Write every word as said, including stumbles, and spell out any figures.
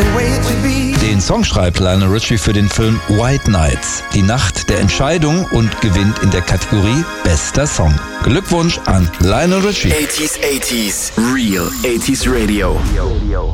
Den Song schreibt Lionel Richie für den Film White Nights, die Nacht der Entscheidung, und gewinnt in der Kategorie Bester Song. Glückwunsch an Lionel Richie. eighties, eighties, Real eighties Radio.